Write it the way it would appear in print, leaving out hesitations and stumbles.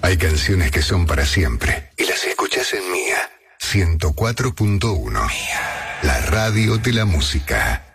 Hay canciones que son para siempre y las escuchás en Mía 104.1. Mía, la radio de la música.